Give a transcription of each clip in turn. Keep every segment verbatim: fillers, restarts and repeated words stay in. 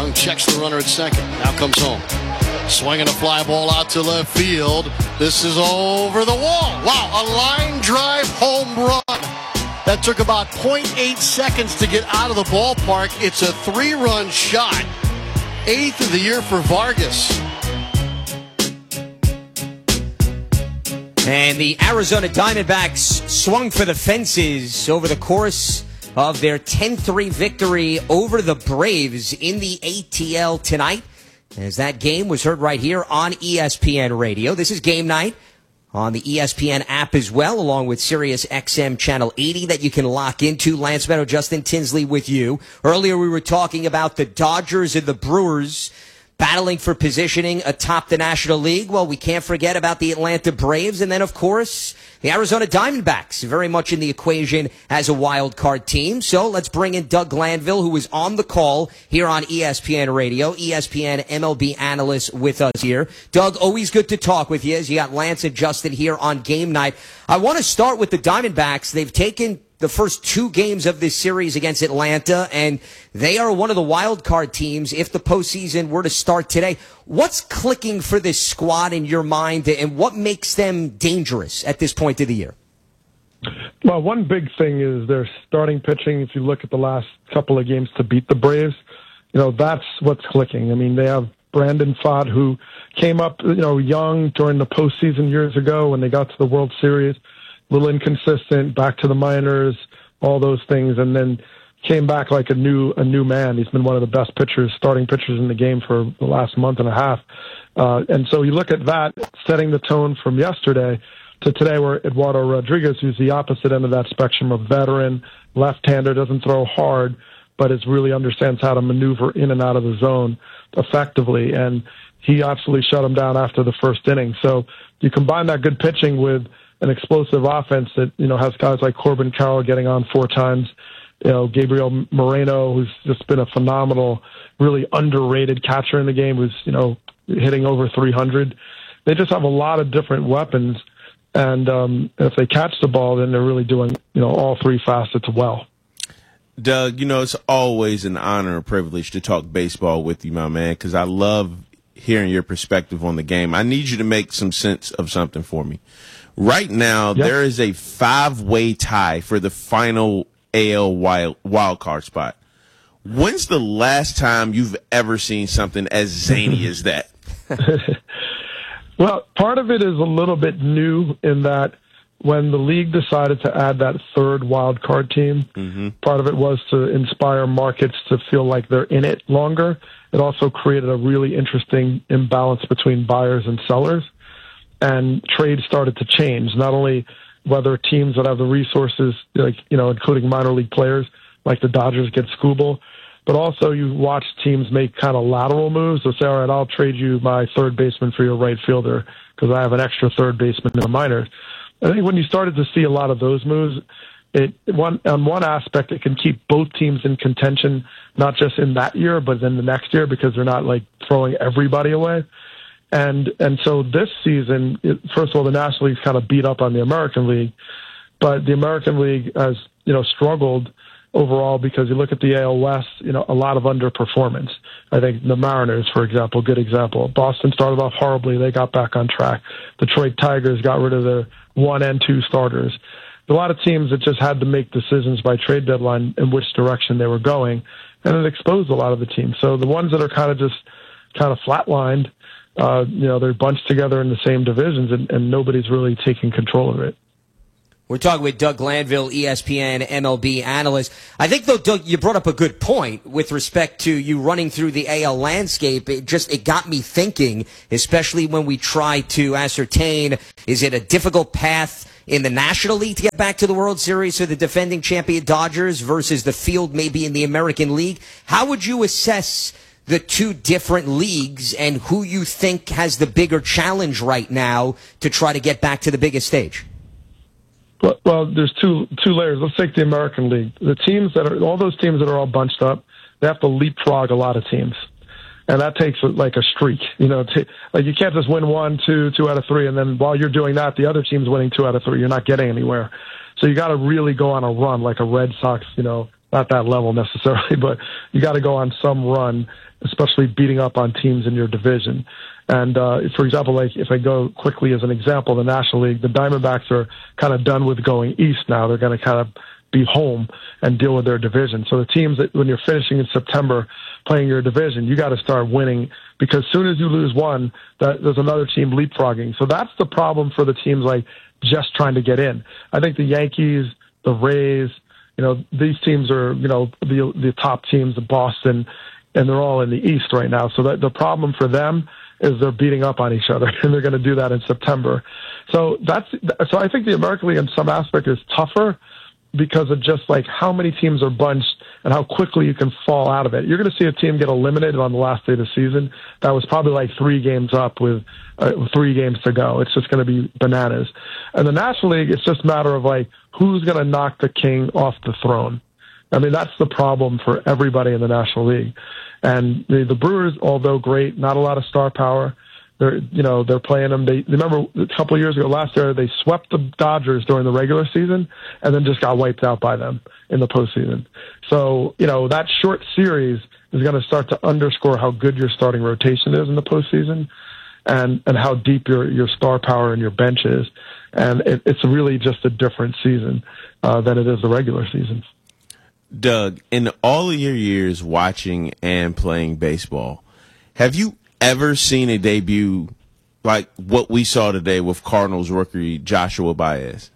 Young checks the runner at second. Now comes home. Swinging a fly ball out to left field. This is over the wall. Wow, a line drive home run. That took about point eight seconds to get out of the ballpark. It's a three-run shot. Eighth of the year for Vargas. And the Arizona Diamondbacks swung for the fences over the course of their ten three victory over the Braves in the A T L tonight, as that game was heard right here on E S P N Radio. This is Game Night on the E S P N app as well, along with Sirius X M Channel eighty that you can lock into. Lance Meadow, Justin Tinsley with you. Earlier we were talking about the Dodgers and the Brewers battling for positioning atop the National League. Well, we can't forget about the Atlanta Braves. And then, of course, the Arizona Diamondbacks, very much in the equation as a wild card team. So let's bring in Doug Glanville, who is on the call here on E S P N Radio, E S P N M L B analyst with us here. Doug, always good to talk with you as you got Lance and Justin here on Game Night. I want to start with the Diamondbacks. They've taken the first two games of this series against Atlanta, and they are one of the wild card teams if the postseason were to start today. What's clicking for this squad in your mind, and what makes them dangerous at this point of the year? Well, one big thing is their starting pitching. If you look at the last couple of games to beat the Braves, you know, that's what's clicking. I mean, they have Brandon Pfaadt, who came up, you know, young during the postseason years ago when they got to the World Series. Little inconsistent, back to the minors, all those things, and then came back like a new a new man. He's been one of the best pitchers, starting pitchers in the game for the last month and a half. Uh, and so you look at that, setting the tone from yesterday to today, where Eduardo Rodriguez, who's the opposite end of that spectrum, a veteran, left-hander, doesn't throw hard, but is really understands how to maneuver in and out of the zone effectively. And he absolutely shut him down after the first inning. So you combine that good pitching with an explosive offense that, you know, has guys like Corbin Carroll getting on four times, you know, Gabriel Moreno, who's just been a phenomenal, really underrated catcher in the game, who's, you know, hitting over three hundred. They just have a lot of different weapons, and um, if they catch the ball, then they're really doing, you know, all three facets well. Doug, you know, it's always an honor and privilege to talk baseball with you, my man, because I love hearing your perspective on the game. I need you to make some sense of something for me. Right now, yep. There is a five-way tie for the final A L wild, wild card spot. When's the last time you've ever seen something as zany as that? Well, part of it is a little bit new in that when the league decided to add that third wild card team, mm-hmm. part of it was to inspire markets to feel like they're in it longer. It also created a really interesting imbalance between buyers and sellers. And trade started to change, not only whether teams that have the resources, like, you know, including minor league players like the Dodgers get Skubal, but also you watch teams make kind of lateral moves. They'll say, all right, I'll trade you my third baseman for your right fielder because I have an extra third baseman in the minors. I think when you started to see a lot of those moves, it one on one aspect, it can keep both teams in contention, not just in that year, but in the next year, because they're not like throwing everybody away. And and so this season, it, first of all, the National League's kind of beat up on the American League, but the American League has, you know, struggled overall because you look at the A L West, you know, a lot of underperformance. I think the Mariners, for example, good example. Boston started off horribly. They got back on track. Detroit Tigers got rid of their one and two starters. A lot of teams that just had to make decisions by trade deadline in which direction they were going, and it exposed a lot of the teams. So the ones that are kind of just kind of flatlined, Uh, you know, they're bunched together in the same divisions, and, and nobody's really taking control of it. We're talking with Doug Glanville, E S P N M L B analyst. I think, though, Doug, you brought up a good point with respect to you running through the A L landscape. It just it got me thinking, especially when we try to ascertain, is it a difficult path in the National League to get back to the World Series for the defending champion Dodgers versus the field maybe in the American League? How would you assess the two different leagues and who you think has the bigger challenge right now to try to get back to the biggest stage? Well, well, there's two two layers. Let's take the American League. The teams that are, all those teams that are all bunched up, they have to leapfrog a lot of teams. And that takes like a streak. You know, t- like you can't just win one, two, two out of three, and then while you're doing that, the other team's winning two out of three. You're not getting anywhere. So you got to really go on a run like a Red Sox, you know, not that level necessarily, but you got to go on some run, especially beating up on teams in your division. And, uh, for example, like if I go quickly as an example, the National League, the Diamondbacks are kind of done with going east now. They're going to kind of be home and deal with their division. So the teams that when you're finishing in September playing your division, you got to start winning, because as soon as you lose one, that, there's another team leapfrogging. So that's the problem for the teams like just trying to get in. I think the Yankees, the Rays, you know, these teams are, you know, the the top teams, the Boston, and they're all in the East right now. So that the problem for them is they're beating up on each other, and they're going to do that in September. So that's so I think the American League in some aspect is tougher because of just like how many teams are bunched and how quickly you can fall out of it. You're going to see a team get eliminated on the last day of the season that was probably like three games up with uh, three games to go. It's just going to be bananas. And the National League, it's just a matter of like who's going to knock the king off the throne. I mean, that's the problem for everybody in the National League. And the, the Brewers, although great, not a lot of star power. They're, you know, they're playing them. They remember a couple of years ago, last year, they swept the Dodgers during the regular season and then just got wiped out by them in the postseason. So, you know, that short series is going to start to underscore how good your starting rotation is in the postseason and, and how deep your, your star power and your bench is. And it, it's really just a different season uh, than it is the regular season. Doug, in all of your years watching and playing baseball, have you ever seen a debut like what we saw today with Cardinals rookie Joshua Baez?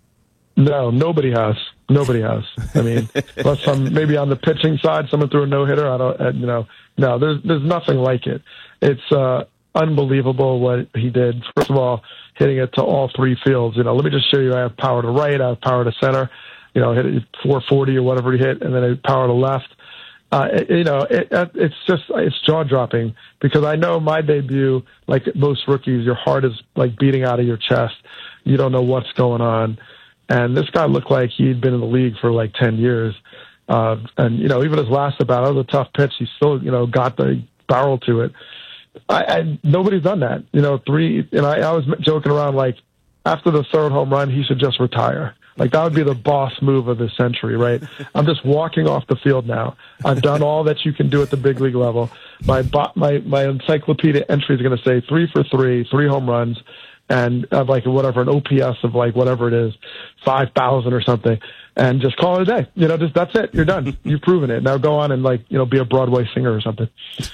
No, nobody has. Nobody has. I mean, unless some maybe on the pitching side, someone threw a no hitter. I don't, you know, no, there's there's nothing like it. It's uh, unbelievable what he did. First of all, hitting it to all three fields. You know, let me just show you. I have power to right. I have power to center. You know, hit it four forty or whatever he hit, and then I power to left. Uh, it, you know, it, it's just, it's jaw dropping because I know my debut, like most rookies, your heart is like beating out of your chest. You don't know what's going on. And this guy looked like he'd been in the league for like ten years. Uh, and, you know, even his last about, it was a tough pitch. He still, you know, got the barrel to it. I, I nobody's done that, you know, three, and I, I was joking around like after the third home run, he should just retire. Like, that would be the boss move of the century, right? I'm just walking off the field now. I've done all that you can do at the big league level. My my my encyclopedia entry is going to say three for three, three home runs, and uh, like whatever, an O P S of like whatever it is, five thousand or something, and just call it a day. You know, just that's it. You're done. You've proven it. Now go on and like, you know, be a Broadway singer or something.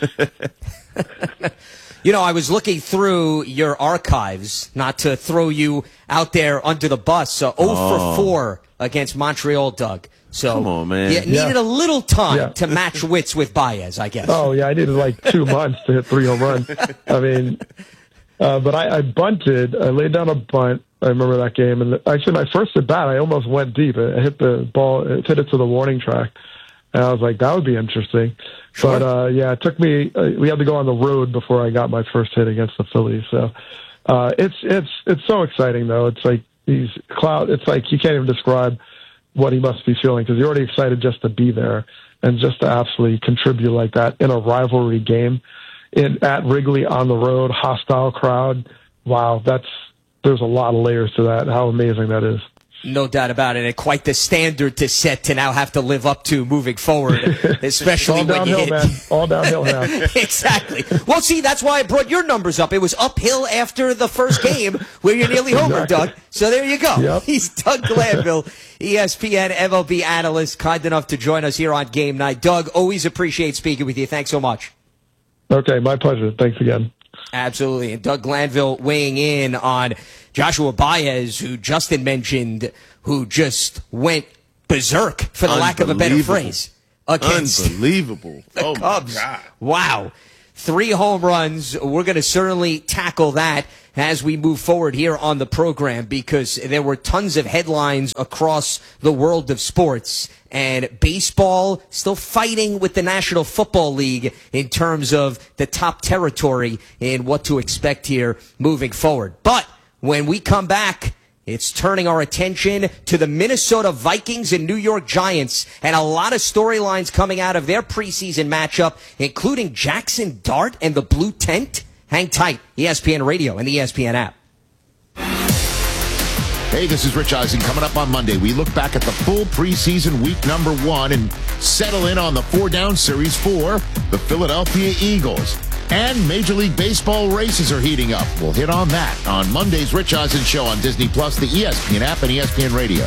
You know, I was looking through your archives, not to throw you out there under the bus. So oh, oh. for four against Montreal, Doug. So come on, man. You needed yeah. a little time yeah. to match wits with Baez, I guess. Oh, yeah, I needed like two months to hit three home runs. I mean, uh, but I, I bunted. I laid down a bunt. I remember that game. And actually, my first at bat, I almost went deep. I hit the ball, it hit it to the warning track. And I was like, that would be interesting. Sure. But, uh, yeah, it took me, uh, we had to go on the road before I got my first hit against the Phillies. So, uh, it's, it's, it's so exciting though. It's like these cloud, it's like you can't even describe what he must be feeling because you're already excited just to be there and just to absolutely contribute like that in a rivalry game in, at Wrigley on the road, hostile crowd. Wow. That's, there's a lot of layers to that. How amazing that is. No doubt about it. And quite the standard to set to now have to live up to moving forward, especially all when downhill, you hit. Man. All downhill now. Exactly. Well, see, that's why I brought your numbers up. It was uphill after the first game where you're nearly homer, exactly. Doug. So there you go. Yep. He's Doug Glanville, E S P N M L B analyst, kind enough to join us here on Game Night. Doug, always appreciate speaking with you. Thanks so much. Okay, my pleasure. Thanks again. Absolutely. And Doug Glanville weighing in on Joshua Baez, who Justin mentioned, who just went berserk, for the lack of a better phrase, against Unbelievable. the oh Cubs. My God. Wow. Three home runs. We're going to certainly tackle that as we move forward here on the program because there were tons of headlines across the world of sports. And baseball still fighting with the National Football League in terms of the top territory and what to expect here moving forward. But when we come back, it's turning our attention to the Minnesota Vikings and New York Giants, and a lot of storylines coming out of their preseason matchup, including Jackson Dart and the Blue Tent. Hang tight, E S P N Radio and the E S P N app. Hey, this is Rich Eisen. Coming up on Monday, we look back at the full preseason week number one and settle in on the four-down series for the Philadelphia Eagles. And Major League Baseball races are heating up. We'll hit on that on Monday's Rich Eisen Show on Disney Plus, the E S P N app, and E S P N Radio.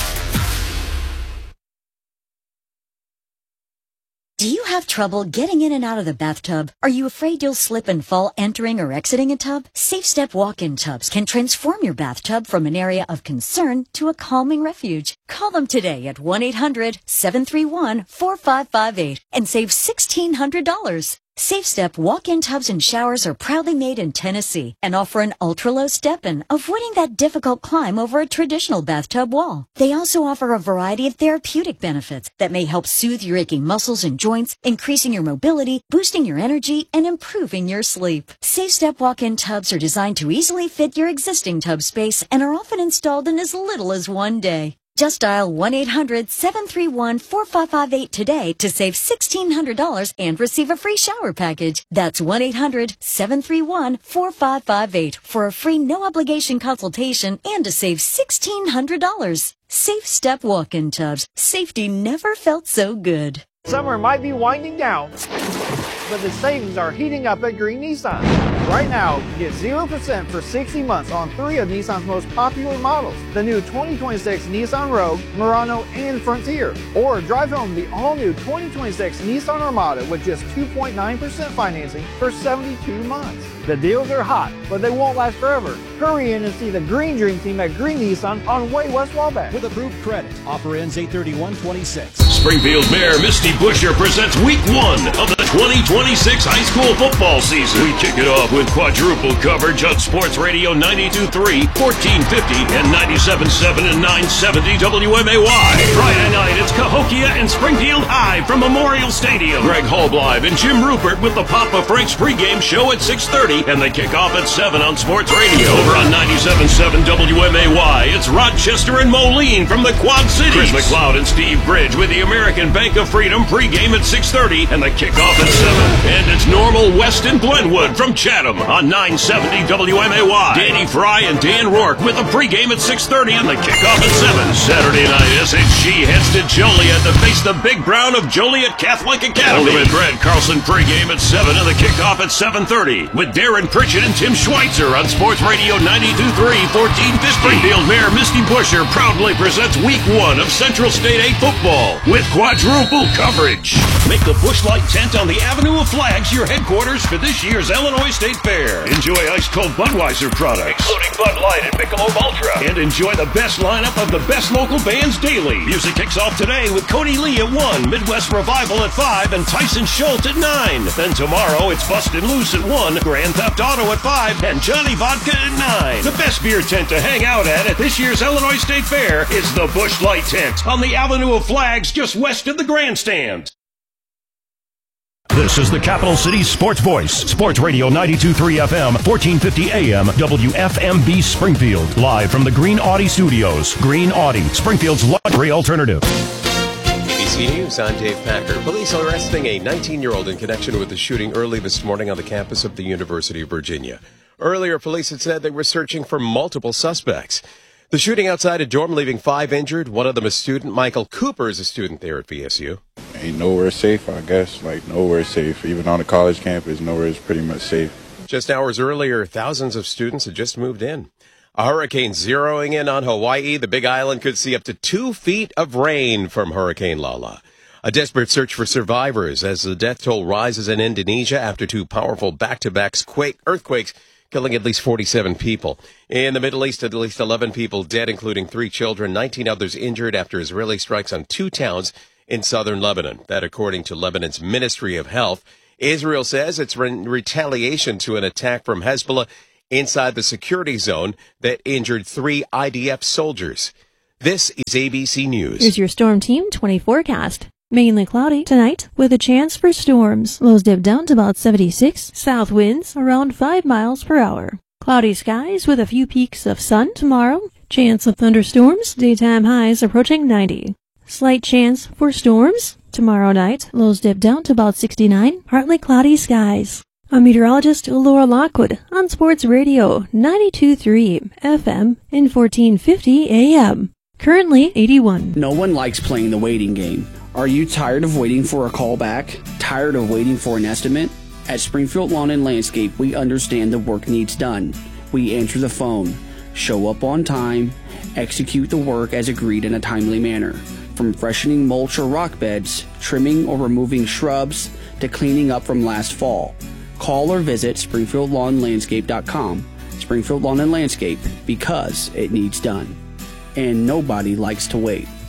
Do you have trouble getting in and out of the bathtub? Are you afraid you'll slip and fall entering or exiting a tub? Safe Step walk-in tubs can transform your bathtub from an area of concern to a calming refuge. Call them today at one eight hundred seven three one four five five eight and save sixteen hundred dollars. Safe Step walk-in tubs and showers are proudly made in Tennessee and offer an ultra-low step-in, avoiding that difficult climb over a traditional bathtub wall. They also offer a variety of therapeutic benefits that may help soothe your aching muscles and joints, increasing your mobility, boosting your energy, and improving your sleep. Safe Step walk-in tubs are designed to easily fit your existing tub space and are often installed in as little as one day. Just dial one eight hundred seven three one four five five eight today to save sixteen hundred dollars and receive a free shower package. That's one eight hundred seven three one four five five eight for a free no-obligation consultation and to save sixteen hundred dollars. Safe Step walk-in tubs. Safety never felt so good. Summer might be winding down, but the savings are heating up at Green Nissan. Right now, get zero percent for sixty months on three of Nissan's most popular models. The new twenty twenty-six Nissan Rogue, Murano, and Frontier. Or drive home the all-new twenty twenty-six Nissan Armada with just two point nine percent financing for seventy-two months. The deals are hot, but they won't last forever. Hurry in and see the Green Dream Team at Green Nissan on Way West Wabash. With approved credit. Offer ends eight thirty-one twenty-six. Springfield Mayor Misty Buscher presents week one of the twenty twenty-six high school football season. We kick it off with quadruple coverage on Sports Radio ninety-two point three, fourteen fifty, and ninety-seven point seven and nine seventy W M A Y. Friday night, it's Cahokia and Springfield High from Memorial Stadium. Greg Holblive and Jim Rupert with the Papa Frank's pregame show at six thirty, and they kick off at seven on Sports Radio. Over on ninety-seven point seven W M A Y, it's Rochester and Moline from the Quad Cities. Chris McLeod and Steve Bridge with the American Bank of Freedom pregame at six thirty, and they kick off at seven. And it's Normal West and Glenwood from Chatham on nine seventy W M A Y. Danny Fry and Dan Rourke with a pregame at six thirty, and they kick off at seven. Saturday night, S H G heads to Joliet to face the Big Brown of Joliet Catholic Academy. Ultimate Brad Carlson pregame at seven, and the kickoff at seven thirty with Darren Pritchett and Tim Schweitzer on Sports Radio ninety-two point three, fourteen fifty. Springfield Mayor Misty Buscher proudly presents week one of Central State eight football with quadruple coverage. Make the Busch Light tent on the Avenue of Flags your headquarters for this year's Illinois State Fair. Enjoy ice-cold Budweiser products, including Bud Light and Michelob Ultra. And enjoy the best lineup of the best local bands daily. Music kicks off today with Cody Lee at one, Midwest Revival at five, and Tyson Schultz at nine. Then tomorrow, it's Bustin' Loose at one, Grand Theft Auto at five, and Johnny Vodka at nine. The best beer tent to hang out at at this year's Illinois State Fair is the Busch Light tent on the Avenue of Flags just west of the grandstand. This is the Capital City Sports Voice, Sports Radio ninety-two point three F M, fourteen fifty A M, W F M B Springfield, live from the Green Audi Studios. Green Audi, Springfield's luxury alternative. A B C News, I'm Dave Packer. Police are arresting a nineteen-year-old in connection with the shooting early this morning on the campus of the University of Virginia. Earlier, police had said they were searching for multiple suspects. The shooting outside a dorm leaving five injured. One of them a student. Michael Cooper is a student there at V S U. Ain't nowhere safe, I guess. Like, nowhere safe. Even on the college campus, nowhere is pretty much safe. Just hours earlier, thousands of students had just moved in. A hurricane zeroing in on Hawaii. The Big Island could see up to two feet of rain from Hurricane Lala. A desperate search for survivors as the death toll rises in Indonesia after two powerful back-to-back quake, earthquakes killing at least forty-seven people. In the Middle East, at least eleven people dead, including three children, nineteen others injured after Israeli strikes on two towns in southern Lebanon. That according to Lebanon's Ministry of Health. Israel says it's in retaliation to an attack from Hezbollah inside the security zone that injured three I D F soldiers. This is A B C News. Here's your Storm Team twenty forecast. Mainly cloudy tonight with a chance for storms. Lows dip down to about seventy-six. South winds around five miles per hour. Cloudy skies with a few peaks of sun tomorrow. Chance of thunderstorms. Daytime highs approaching ninety. Slight chance for storms tomorrow night. Lows dip down to about sixty-nine. Partly cloudy skies. I'm meteorologist Laura Lockwood on Sports Radio ninety-two point three F M and fourteen fifty A M. Currently eighty-one. No one likes playing the waiting game. Are you tired of waiting for a call back? Tired of waiting for an estimate? At Springfield Lawn and Landscape, we understand the work needs done. We answer the phone, show up on time, execute the work as agreed in a timely manner. From freshening mulch or rock beds, trimming or removing shrubs, to cleaning up from last fall. Call or visit springfield lawn landscape dot com. Springfield Lawn and Landscape, because it needs done. And nobody likes to wait.